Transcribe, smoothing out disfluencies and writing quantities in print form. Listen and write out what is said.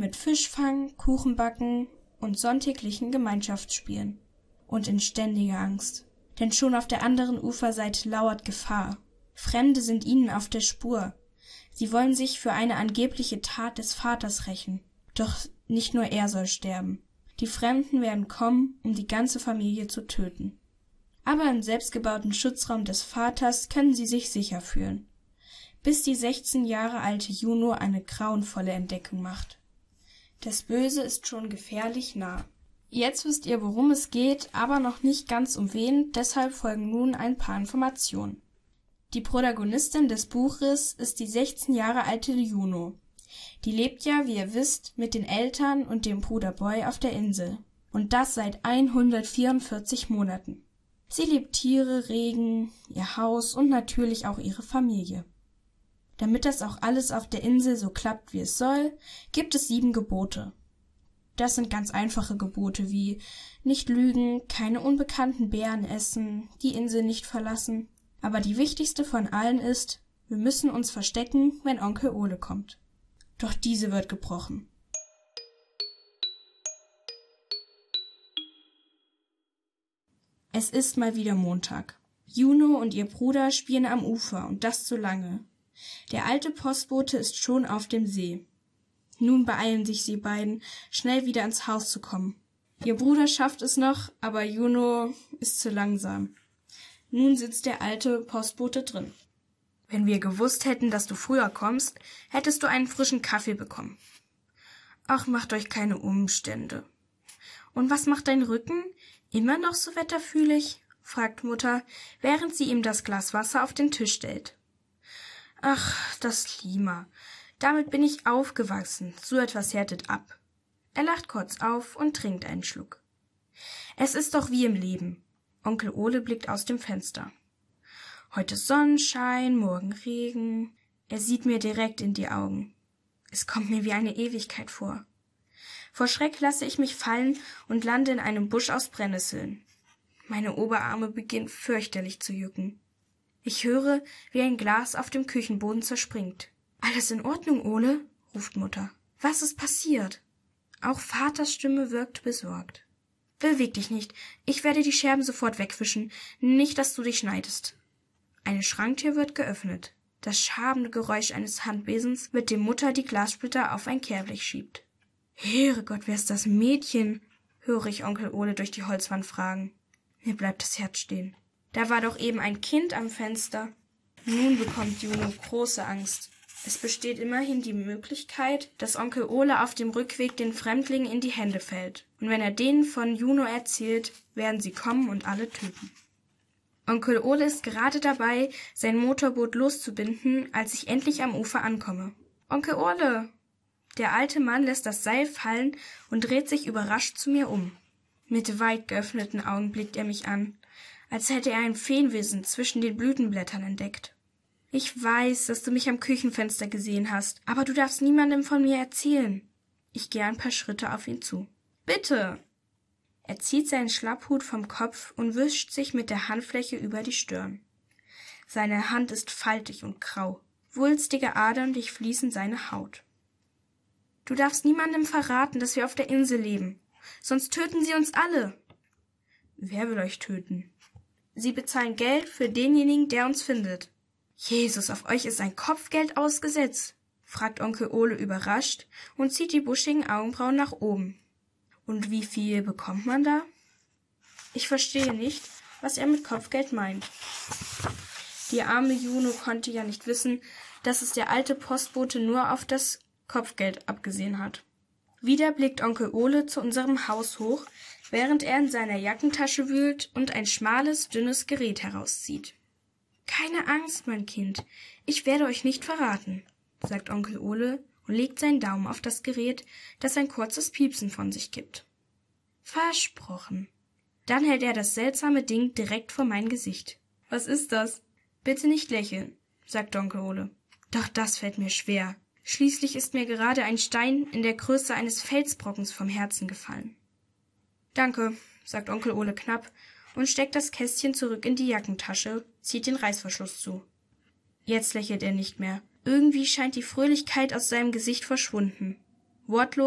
mit Fischfang, Kuchenbacken und sonntäglichen Gemeinschaftsspielen. Und in ständiger Angst. Denn schon auf der anderen Uferseite lauert Gefahr. Fremde sind ihnen auf der Spur. Sie wollen sich für eine angebliche Tat des Vaters rächen. Doch nicht nur er soll sterben. Die Fremden werden kommen, um die ganze Familie zu töten. Aber im selbstgebauten Schutzraum des Vaters können sie sich sicher fühlen. Bis die 16 Jahre alte Juno eine grauenvolle Entdeckung macht. Das Böse ist schon gefährlich nah. Jetzt wisst ihr, worum es geht, aber noch nicht ganz um wen, deshalb folgen nun ein paar Informationen. Die Protagonistin des Buches ist die 16 Jahre alte Juno. Die lebt ja, wie ihr wisst, mit den Eltern und dem Bruder Boy auf der Insel. Und das seit 144 Monaten. Sie liebt Tiere, Regen, ihr Haus und natürlich auch ihre Familie. Damit das auch alles auf der Insel so klappt, wie es soll, gibt es 7 Gebote. Das sind ganz einfache Gebote wie nicht lügen, keine unbekannten Bären essen, die Insel nicht verlassen. Aber die wichtigste von allen ist, wir müssen uns verstecken, wenn Onkel Ole kommt. Doch diese wird gebrochen. Es ist mal wieder Montag. Juno und ihr Bruder spielen am Ufer und das zu lange. Der alte Postbote ist schon auf dem See. Nun beeilen sich sie beiden, schnell wieder ins Haus zu kommen. Ihr Bruder schafft es noch, aber Juno ist zu langsam. Nun sitzt der alte Postbote drin. Wenn wir gewusst hätten, dass du früher kommst, hättest du einen frischen Kaffee bekommen. Ach, macht euch keine Umstände. Und was macht dein Rücken? Immer noch so wetterfühlig? Fragt Mutter, während sie ihm das Glas Wasser auf den Tisch stellt. Ach, das Klima. Damit bin ich aufgewachsen. So etwas härtet ab. Er lacht kurz auf und trinkt einen Schluck. Es ist doch wie im Leben. Onkel Ole blickt aus dem Fenster. Heute Sonnenschein, morgen Regen. Er sieht mir direkt in die Augen. Es kommt mir wie eine Ewigkeit vor. Vor Schreck lasse ich mich fallen und lande in einem Busch aus Brennnesseln. Meine Oberarme beginnen fürchterlich zu jucken. Ich höre, wie ein Glas auf dem Küchenboden zerspringt. »Alles in Ordnung, Ole?« ruft Mutter. »Was ist passiert?« Auch Vaters Stimme wirkt besorgt. »Beweg dich nicht. Ich werde die Scherben sofort wegwischen. Nicht, dass du dich schneidest.« Eine Schranktür wird geöffnet. Das schabende Geräusch eines Handbesens, mit dem Mutter die Glassplitter auf ein Kehrblech schiebt. »Herrgott, wer ist das Mädchen?« höre ich Onkel Ole durch die Holzwand fragen. Mir bleibt das Herz stehen. Da war doch eben ein Kind am Fenster. Nun bekommt Juno große Angst. Es besteht immerhin die Möglichkeit, dass Onkel Ole auf dem Rückweg den Fremdlingen in die Hände fällt. Und wenn er denen von Juno erzählt, werden sie kommen und alle töten. Onkel Ole ist gerade dabei, sein Motorboot loszubinden, als ich endlich am Ufer ankomme. »Onkel Ole!« Der alte Mann lässt das Seil fallen und dreht sich überrascht zu mir um. Mit weit geöffneten Augen blickt er mich an, als hätte er ein Feenwesen zwischen den Blütenblättern entdeckt. »Ich weiß, dass du mich am Küchenfenster gesehen hast, aber du darfst niemandem von mir erzählen.« Ich gehe ein paar Schritte auf ihn zu. »Bitte!« Er zieht seinen Schlapphut vom Kopf und wischt sich mit der Handfläche über die Stirn. Seine Hand ist faltig und grau. Wulstige Adern durchfließen seine Haut. »Du darfst niemandem verraten, dass wir auf der Insel leben. Sonst töten sie uns alle.« »Wer will euch töten?« »Sie bezahlen Geld für denjenigen, der uns findet.« »Jesus, auf euch ist ein Kopfgeld ausgesetzt?« fragt Onkel Ole überrascht und zieht die buschigen Augenbrauen nach oben. »Und wie viel bekommt man da?« Ich verstehe nicht, was er mit Kopfgeld meint. Die arme Juno konnte ja nicht wissen, dass es der alte Postbote nur auf das Kopfgeld abgesehen hat. Wieder blickt Onkel Ole zu unserem Haus hoch, während er in seiner Jackentasche wühlt und ein schmales, dünnes Gerät herauszieht. »Keine Angst, mein Kind, ich werde euch nicht verraten«, sagt Onkel Ole und legt seinen Daumen auf das Gerät, das ein kurzes Piepsen von sich gibt. »Versprochen.« Dann hält er das seltsame Ding direkt vor mein Gesicht. »Was ist das?« »Bitte nicht lächeln«, sagt Onkel Ole. Doch das fällt mir schwer. Schließlich ist mir gerade ein Stein in der Größe eines Felsbrockens vom Herzen gefallen. »Danke«, sagt Onkel Ole knapp und steckt das Kästchen zurück in die Jackentasche, zieht den Reißverschluss zu. Jetzt lächelt er nicht mehr. Irgendwie scheint die Fröhlichkeit aus seinem Gesicht verschwunden. Wortlos